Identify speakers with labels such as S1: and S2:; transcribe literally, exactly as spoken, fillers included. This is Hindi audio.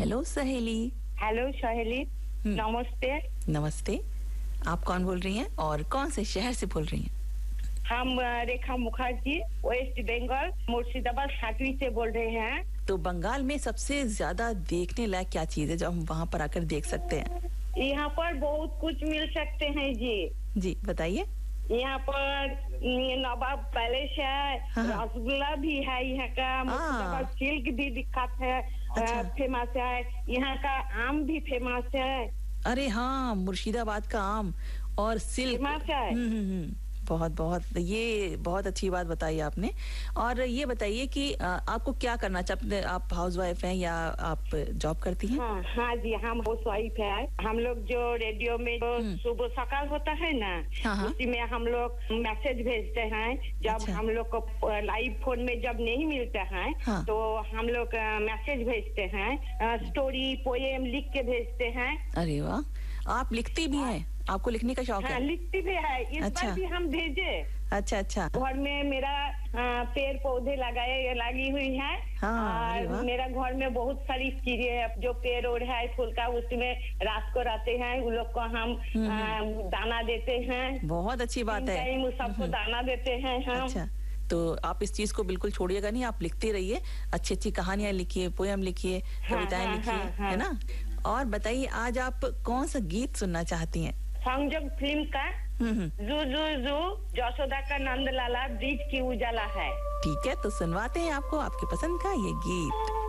S1: हेलो सहेली।
S2: हेलो सहेली, नमस्ते।
S1: नमस्ते। आप कौन बोल रही हैं और कौन से शहर से बोल रही हैं?
S2: हम रेखा मुखर्जी, वेस्ट बंगाल, मुर्शिदाबाद सातवीं से बोल रहे हैं।
S1: तो बंगाल में सबसे ज्यादा देखने लायक क्या चीज है जो हम वहाँ पर आकर देख सकते हैं?
S2: यहाँ पर बहुत कुछ मिल सकते हैं जी।
S1: जी बताइए।
S2: यहाँ पर नवाब पैलेस है,
S1: हाँ।
S2: रसगुल्ला भी है यहाँ का, मुर्शिदाबाद सिल्क भी विख्यात है,
S1: अच्छा।
S2: फेमस है। यहाँ का आम भी फेमस है।
S1: अरे हाँ, मुर्शिदाबाद का आम और सिल्क
S2: फेमस है।
S1: हम्म हम्म बहुत बहुत ये बहुत अच्छी बात बताई आपने। और ये बताइए कि आ, आपको क्या करना चाहते हैं? आप हाउसवाइफ हैं या आप जॉब करती हैं?
S2: हाँ हाँ जी, हम हाउसवाइफ है। हम लोग जो रेडियो में जो सुबह सकाल होता है ना,
S1: हाँ हाँ।
S2: उसी में हम लोग मैसेज भेजते हैं। जब
S1: अच्छा।
S2: हम लोग को लाइव फोन में जब नहीं मिलता है,
S1: हाँ।
S2: तो हम लोग मैसेज भेजते हैं, स्टोरी पोएम लिख के भेजते हैं।
S1: अरे वाह, आप लिखती भी हैं? आपको लिखने का शौक
S2: हाँ,
S1: है?
S2: लिखती भी है। इस
S1: अच्छा।
S2: बार भी हम भेजे।
S1: अच्छा अच्छा।
S2: घर में मेरा पेड़ पौधे लगाए लगी हुई है।
S1: हाँ, अरे
S2: और
S1: वाह।
S2: मेरा घर में बहुत सारी चीजें जो पेड़ ओढ़ है फूल का, उसमें रात को रहते हैं उन लोग को हम आ, दाना देते हैं।
S1: बहुत अच्छी बात है।
S2: टाइम सबको दाना देते हैं हम।
S1: अच्छा, तो आप इस चीज को बिल्कुल छोड़िएगा नहीं, आप लिखते रहिए, अच्छी अच्छी कहानियां लिखिए, पोयम लिखिए, कविताएं
S2: हाँ,
S1: लिखिए,
S2: हाँ, हाँ।
S1: है ना? और बताइए, आज आप कौन सा गीत सुनना चाहती हैं?
S2: संजोग फिल्म का
S1: हम्म
S2: जू जू जू जसोदा का नंद लाला ब्रिज की उजाला है।
S1: ठीक है, तो सुनवाते हैं आपको आपके पसंद का ये गीत।